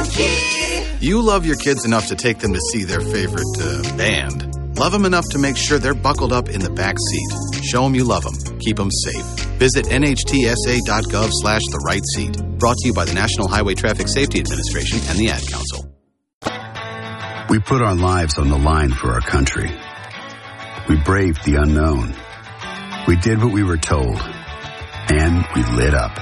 Monkey. You love your kids enough to take them to see their favorite band. Love them enough to make sure they're buckled up in the back seat. Show them you love them. Keep them safe. Visit nhtsa.gov/the right seat. Brought to you by the National Highway Traffic Safety Administration and the Ad Council. We put our lives on the line for our country. We braved the unknown. We did what we were told. And we lit up.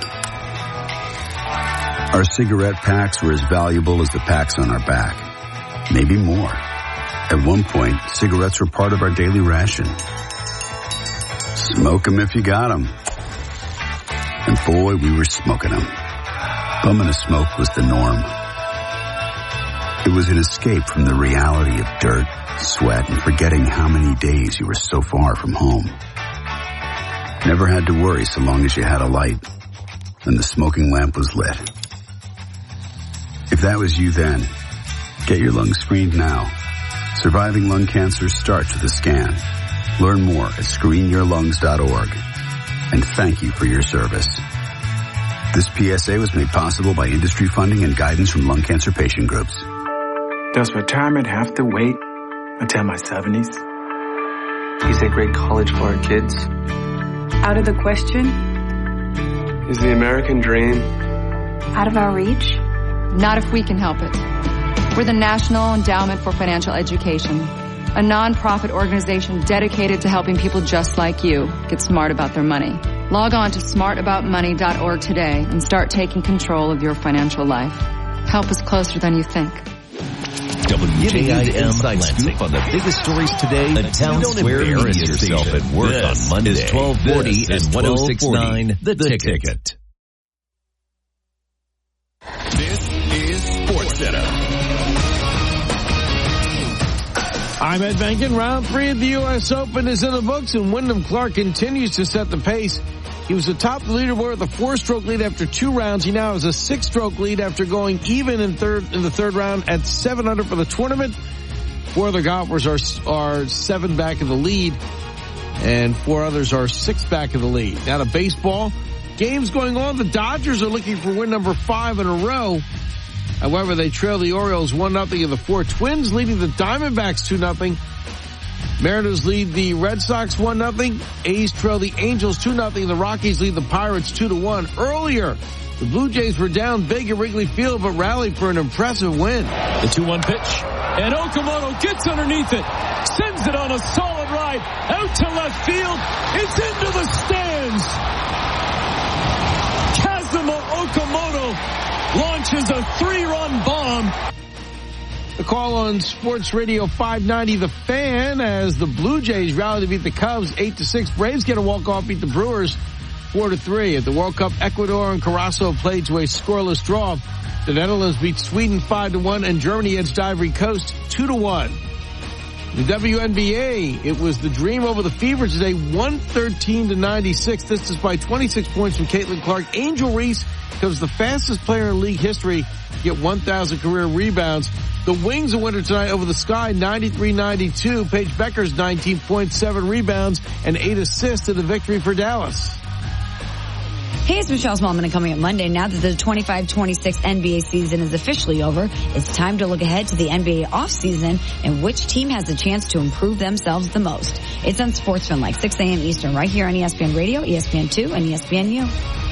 Our cigarette packs were as valuable as the packs on our back. Maybe more. At one point, cigarettes were part of our daily ration. Smoke 'em if you got 'em. And boy, we were smoking 'em. Bumming a smoke was the norm. It was an escape from the reality of dirt, sweat, and forgetting how many days you were so far from home. Never had to worry so long as you had a light and the smoking lamp was lit. If that was you then, get your lungs screened now. Surviving lung cancer starts with a scan. Learn more at screenyourlungs.org. And thank you for your service. This PSA was made possible by industry funding and guidance from lung cancer patient groups. Does retirement have to wait until my 70s? Is a great college for our kids? Out of the question? Is the American dream out of our reach? Not if we can help it. We're the National Endowment for Financial Education, a non-profit organization dedicated to helping people just like you get smart about their money. Log on to smartaboutmoney.org today and start taking control of your financial life. Help is closer than you think. WJIM Scoop on the biggest stories today. The Town Square Media Station. At work on Monday. It's 1240 and 1069. The Ticket. This is SportsCenter. I'm Ed Benkin. Round 3 of the U.S. Open is in the books, and Wyndham Clark continues to set the pace. He was atop the leaderboard with a 4-stroke lead after 2 rounds. He now has a 6-stroke lead after going even in the third round at 7 under for the tournament. 4 other golfers are 7 back of the lead, and 4 others are 6 back of the lead. Now to baseball. Games going on. The Dodgers are looking for win number 5 in a row. However, they trail the Orioles 1-0 in the 4. Twins leading the Diamondbacks 2-0. Mariners lead the Red Sox 1-0. A's trail the Angels 2-0. The Rockies lead the Pirates 2-1. Earlier, the Blue Jays were down big at Wrigley Field, but rallied for an impressive win. The 2-1 pitch, and Okamoto gets underneath it, sends it on a solid ride, out to left field. It's into the stands. Kazuma Okamoto launches a 3-run bomb. The call on Sports Radio 590 The Fan as the Blue Jays rally to beat the Cubs 8-6. Braves get a walk-off, beat the Brewers 4-3. At the World Cup, Ecuador and Curaçao played to a scoreless draw. The Netherlands beat Sweden 5-1 and Germany edged Ivory Coast 2-1. The WNBA, it was the Dream over the Fever today, 113-96. This is by 26 points from Caitlin Clark. Angel Reese becomes the fastest player in league history to get 1,000 career rebounds. The Wings a winner tonight over the Sky, 93-92. Paige Beckers, 19.7 rebounds and 8 assists in the victory for Dallas. Hey, it's Michelle Smallman, and coming up Monday, now that the 25-26 NBA season is officially over, it's time to look ahead to the NBA offseason and which team has a chance to improve themselves the most. It's on SportsFan, like 6 a.m. Eastern, right here on ESPN Radio, ESPN2, and ESPNU.